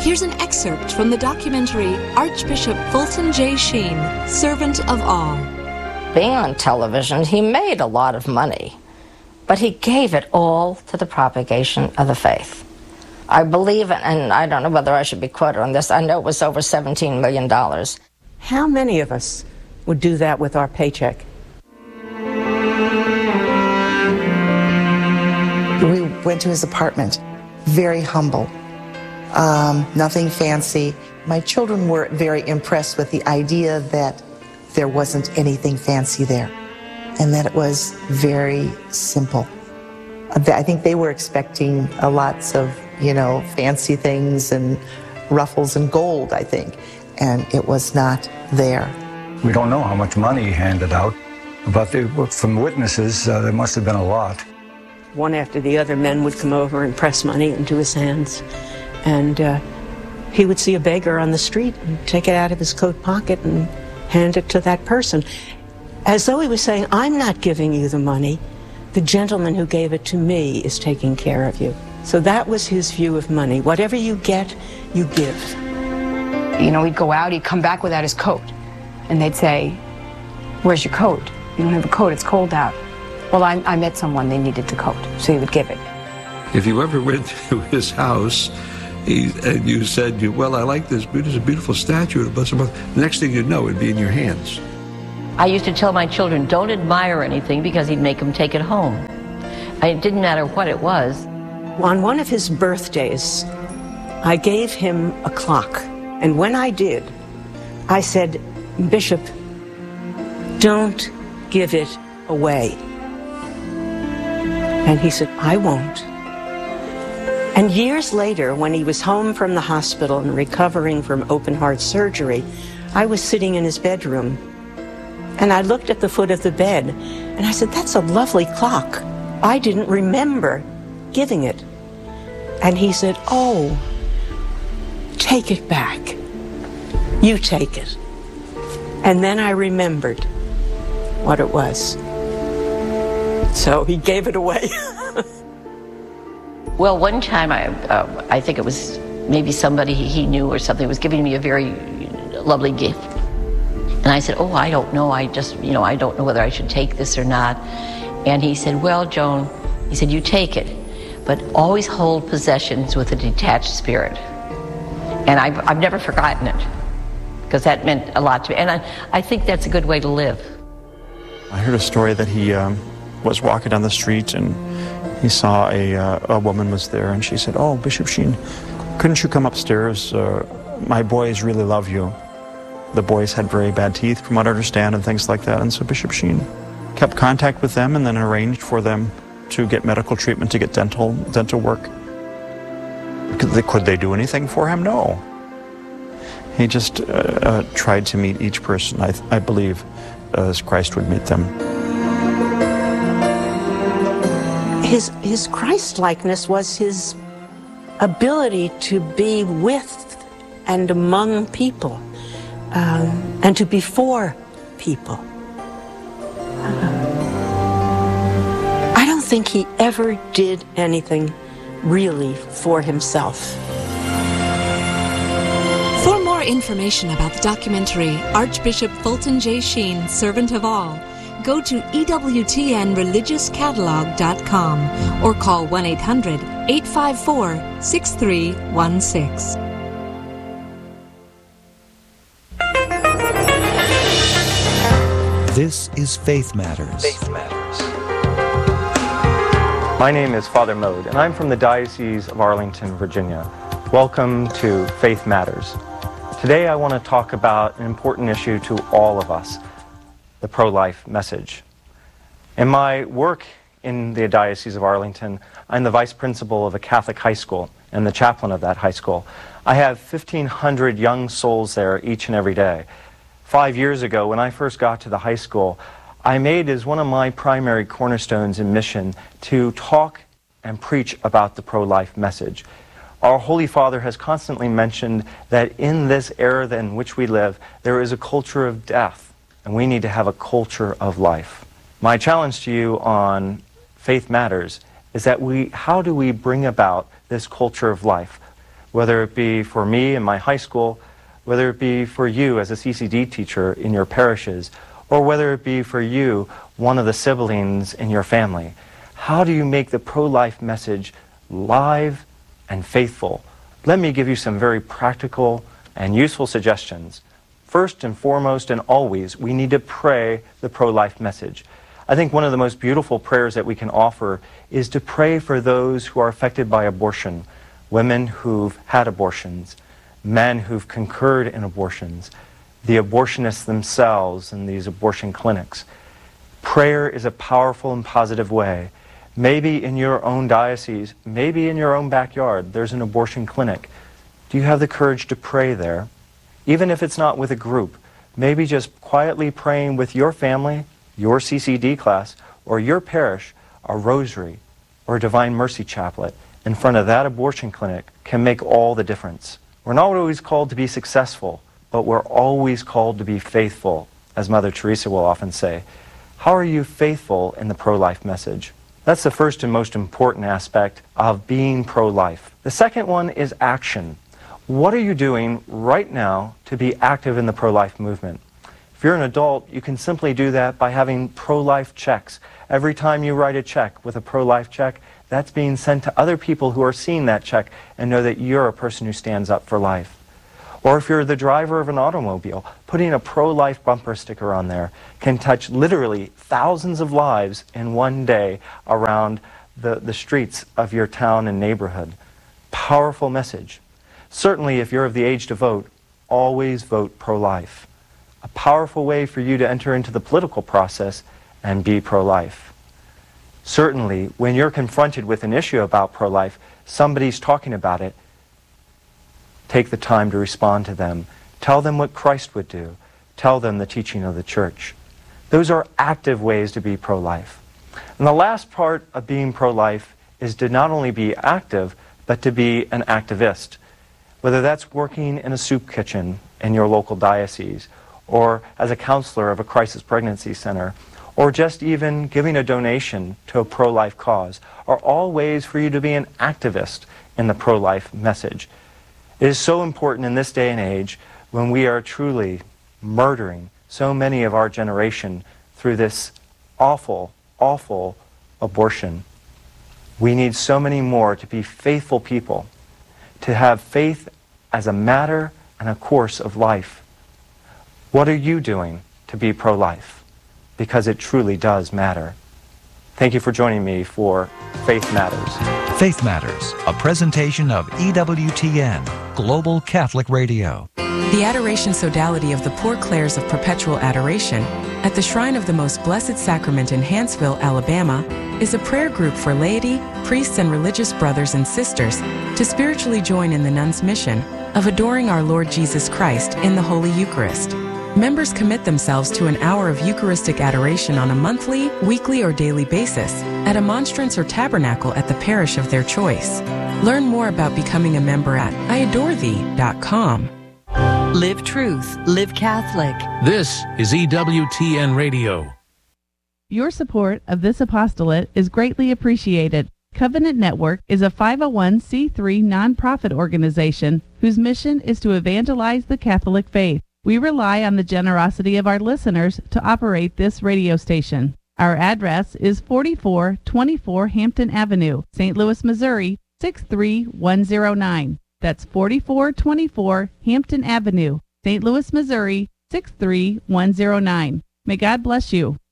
Here's an excerpt from the documentary Archbishop Fulton J. Sheen, Servant of All. Being on television, he made a lot of money, but he gave it all to the propagation of the faith. I believe, and I don't know whether I should be quoted on this, I know it was over $17 million. How many of us would do that with our paycheck? We went to his apartment, very humble, nothing fancy. My children were very impressed with the idea that there wasn't anything fancy there and that it was very simple. I think they were expecting lots of, fancy things and ruffles and gold, I think, and it was not there. We don't know how much money he handed out, but from witnesses, there must have been a lot. One after the other, men would come over and press money into his hands, and he would see a beggar on the street and take it out of his coat pocket and hand it to that person, as though he was saying, I'm not giving you the money. The gentleman who gave it to me is taking care of you. So that was his view of money. Whatever you get, you give. He'd go out, he'd come back without his coat. And they'd say, where's your coat? You don't have a coat, it's cold out. Well, I met someone, they needed the coat, so he would give it. If you ever went to his house, and you said, well, I like this, there's a beautiful statue, the next thing you'd know, it'd be in your hands. I used to tell my children, don't admire anything because he'd make them take it home. It didn't matter what it was. On one of his birthdays, I gave him a clock. And when I did, I said, Bishop, don't give it away. And he said, I won't. And years later, when he was home from the hospital and recovering from open-heart surgery, I was sitting in his bedroom. And I looked at the foot of the bed, and I said, that's a lovely clock. I didn't remember giving it. And he said, oh, take it back. You take it. And then I remembered what it was. So he gave it away. Well, one time, I think it was maybe somebody he knew or something was giving me a very lovely gift. And I said, oh, I don't know. I don't know whether I should take this or not. And he said, well, Joan, he said, you take it, but always hold possessions with a detached spirit. And I've never forgotten it, because that meant a lot to me. And I think that's a good way to live. I heard a story that he was walking down the street and he saw a woman was there, and she said, oh, Bishop Sheen, couldn't you come upstairs? My boys really love you. The boys had very bad teeth, from what I understand, and things like that. And so Bishop Sheen kept contact with them and then arranged for them to get medical treatment, to get dental work. Could they do anything for him? No. He just tried to meet each person, I believe, as Christ would meet them. His Christ-likeness was his ability to be with and among people, and to be for people. I don't think he ever did anything really for himself. For more information about the documentary Archbishop Fulton J. Sheen, Servant of All, go to EWTNReligiousCatalog.com or call 1-800-854-6316. This is Faith Matters. Faith Matters. My name is Father Mode, and I'm from the Diocese of Arlington, Virginia. Welcome to Faith Matters. Today I want to talk about an important issue to all of us, the pro-life message. In my work in the Diocese of Arlington, I'm the vice principal of a Catholic high school and the chaplain of that high school. I have 1,500 young souls there each and every day. 5 years ago, when I first got to the high school, I made as one of my primary cornerstones in mission to talk and preach about the pro-life message. Our Holy Father has constantly mentioned that in this era in which we live, there is a culture of death, and we need to have a culture of life. My challenge to you on Faith Matters is that how do we bring about this culture of life? whether it be for me in my high school, whether it be for you as a CCD teacher in your parishes, or whether it be for you, one of the siblings in your family. How do you make the pro-life message live and faithful? Let me give you some very practical and useful suggestions. First and foremost and always, we need to pray the pro-life message. I think one of the most beautiful prayers that we can offer is to pray for those who are affected by abortion, women who've had abortions, men who've concurred in abortions, the abortionists themselves in these abortion clinics. Prayer is a powerful and positive way. Maybe in your own diocese, maybe in your own backyard, there's an abortion clinic. Do you have the courage to pray there? Even if it's not with a group, maybe just quietly praying with your family, your CCD class, or your parish, a rosary or a Divine Mercy Chaplet in front of that abortion clinic can make all the difference. We're not always called to be successful, but we're always called to be faithful, as Mother Teresa will often say. How are you faithful in the pro-life message? That's the first and most important aspect of being pro-life. The second one is action. What are you doing right now to be active in the pro-life movement? If you're an adult, you can simply do that by having pro-life checks. Every time you write a check with a pro-life check, that's being sent to other people who are seeing that check and know that you're a person who stands up for life. Or if you're the driver of an automobile, putting a pro-life bumper sticker on there can touch literally thousands of lives in one day around the streets of your town and neighborhood. Powerful message. Certainly, if you're of the age to vote, always vote pro-life. A powerful way for you to enter into the political process and be pro-life. Certainly, when you're confronted with an issue about pro-life, somebody's talking about it, take the time to respond to them. Tell them what Christ would do. Tell them the teaching of the Church. Those are active ways to be pro-life. And the last part of being pro-life is to not only be active, but to be an activist. Whether that's working in a soup kitchen in your local diocese, or as a counselor of a crisis pregnancy center, or just even giving a donation to a pro-life cause, are all ways for you to be an activist in the pro-life message. It is so important in this day and age when we are truly murdering so many of our generation through this awful, awful abortion. We need so many more to be faithful people, to have faith as a matter and a course of life. What are you doing to be pro-life? Because it truly does matter. Thank you for joining me for Faith Matters. Faith Matters, a presentation of EWTN, Global Catholic Radio. The Adoration Sodality of the Poor Clares of Perpetual Adoration at the Shrine of the Most Blessed Sacrament in Hanceville, Alabama, is a prayer group for laity, priests, and religious brothers and sisters to spiritually join in the nuns' mission of adoring our Lord Jesus Christ in the Holy Eucharist. Members commit themselves to an hour of Eucharistic adoration on a monthly, weekly, or daily basis at a monstrance or tabernacle at the parish of their choice. Learn more about becoming a member at iadorethee.com. Live truth, live Catholic. This is EWTN Radio. Your support of this apostolate is greatly appreciated. Covenant Network is a 501c3 nonprofit organization whose mission is to evangelize the Catholic faith. We rely on the generosity of our listeners to operate this radio station. Our address is 4424 Hampton Avenue, St. Louis, Missouri, 63109. That's 4424 Hampton Avenue, St. Louis, Missouri, 63109. May God bless you.